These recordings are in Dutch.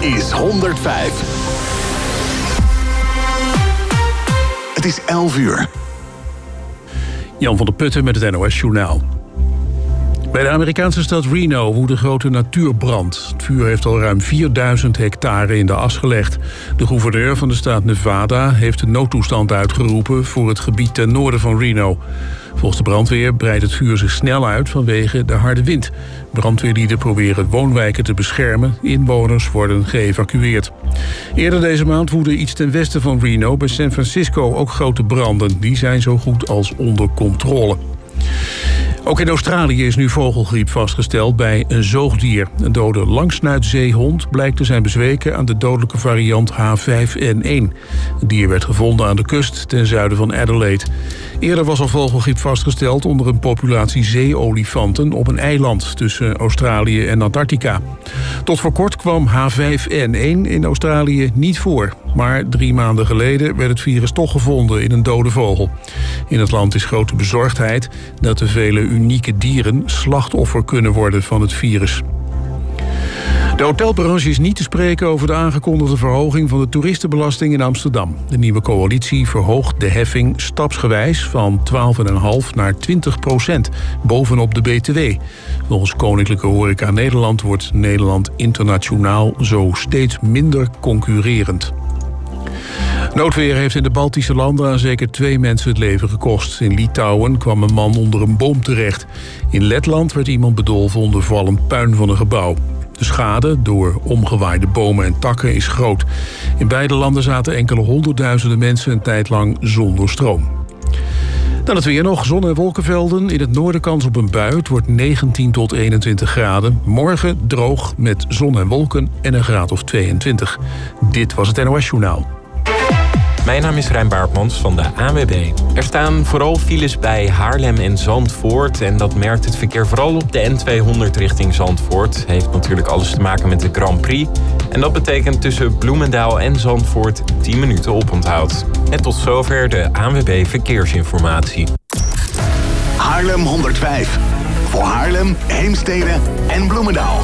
is 105. Het is 11 uur. Jan van der Putten met het NOS-journaal. Bij de Amerikaanse stad Reno woedt een grote natuurbrand. Het vuur heeft al ruim 4000 hectare in de as gelegd. De gouverneur van de staat Nevada heeft een noodtoestand uitgeroepen voor het gebied ten noorden van Reno. Volgens de brandweer breidt het vuur zich snel uit vanwege de harde wind. Brandweerlieden proberen woonwijken te beschermen. Inwoners worden geëvacueerd. Eerder deze maand woedden iets ten westen van Reno bij San Francisco ook grote branden. Die zijn zo goed als onder controle. Ook in Australië is nu vogelgriep vastgesteld bij een zoogdier. Een dode langsnuitzeehond blijkt te zijn bezweken aan de dodelijke variant H5N1. Het dier werd gevonden aan de kust ten zuiden van Adelaide. Eerder was al vogelgriep vastgesteld onder een populatie zeeolifanten op een eiland tussen Australië en Antarctica. Tot voor kort kwam H5N1 in Australië niet voor. Maar 3 maanden geleden werd het virus toch gevonden in een dode vogel. In het land is grote bezorgdheid dat de vele unieke dieren slachtoffer kunnen worden van het virus. De hotelbranche is niet te spreken over de aangekondigde verhoging van de toeristenbelasting in Amsterdam. De nieuwe coalitie verhoogt de heffing stapsgewijs van 12,5 naar 20%, bovenop de BTW. Volgens Koninklijke Horeca Nederland wordt Nederland internationaal zo steeds minder concurrerend. Noodweer heeft in de Baltische landen aan zeker 2 mensen het leven gekost. In Litouwen kwam een man onder een boom terecht. In Letland werd iemand bedolven onder vallend puin van een gebouw. De schade door omgewaaide bomen en takken is groot. In beide landen zaten enkele honderdduizenden mensen een tijd lang zonder stroom. Dan het weer nog, zon- en wolkenvelden. In het noorden kans op een bui. Het wordt 19 tot 21 graden. Morgen droog met zon en wolken en een graad of 22. Dit was het NOS Journaal. Mijn naam is Rijn Baartmans van de ANWB. Er staan vooral files bij Haarlem en Zandvoort. En dat merkt het verkeer vooral op de N200 richting Zandvoort. Heeft natuurlijk alles te maken met de Grand Prix. En dat betekent tussen Bloemendaal en Zandvoort 10 minuten oponthoud. En tot zover de ANWB Verkeersinformatie. Haarlem 105. Voor Haarlem, Heemstede en Bloemendaal.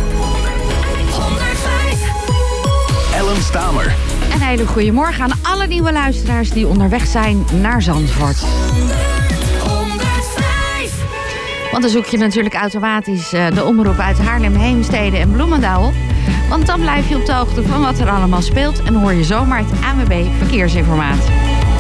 105. Ellen Stamer. Een hele goede morgen aan alle nieuwe luisteraars die onderweg zijn naar Zandvoort. 105. Want dan zoek je natuurlijk automatisch de omroep uit Haarlem, Heemstede en Bloemendaal op. Want dan blijf je op de hoogte van wat er allemaal speelt en hoor je zomaar het ANWB Verkeersinformatie.